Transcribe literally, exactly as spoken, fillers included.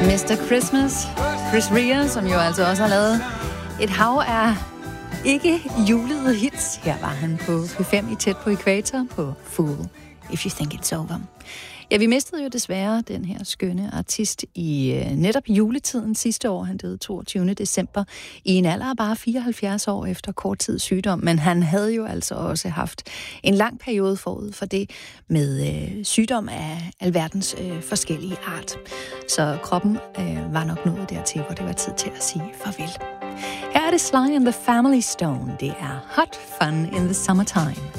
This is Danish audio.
mister Christmas, Chris Rea, som jo altså også har lavet et hav af ikke julede hits. Her var han på P fem i Tæt på Ækvator på Fool, If You Think It's Over. Ja, vi mistede jo desværre den her skønne artist i øh, netop juletiden sidste år. Han døde toogtyvende december i en alder af bare fireoghalvfjerds år efter kort tids sygdom. Men han havde jo altså også haft en lang periode forud for det med øh, sygdom af alverdens øh, forskellige art. Så kroppen øh, var nok nået dertil, hvor det var tid til at sige farvel. Her er det Sly and the Family Stone. Det er Hot Fun in the Summertime.